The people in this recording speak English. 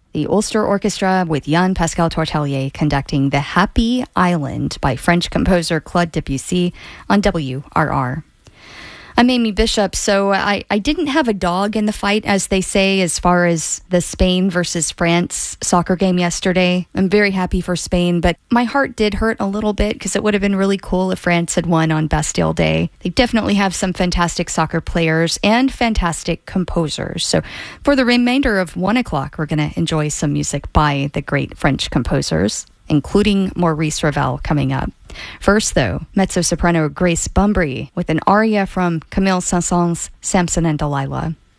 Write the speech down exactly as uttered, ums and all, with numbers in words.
The Ulster Orchestra with Yann-Pascal Tortelier conducting The Happy Island by French composer Claude Debussy on W R R. I'm Amy Bishop, so I, I didn't have a dog in the fight, as they say, as far as the Spain versus France soccer game yesterday. I'm very happy for Spain, but my heart did hurt a little bit because it would have been really cool if France had won on Bastille Day. They definitely have some fantastic soccer players and fantastic composers. So for the remainder of one o'clock, we're going to enjoy some music by the great French composers, including Maurice Ravel coming up. First, though, mezzo-soprano Grace Bumbry with an aria from Camille Saint-Saëns' Samson and Delilah.